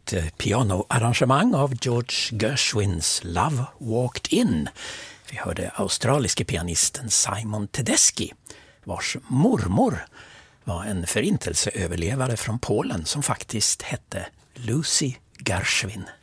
ett pianoarrangemang av George Gershwins Love Walked In. Vi hörde australiske pianisten Simon Tedeschi, vars mormor var en förintelseöverlevare från Polen som faktiskt hette Lucy Gershwin.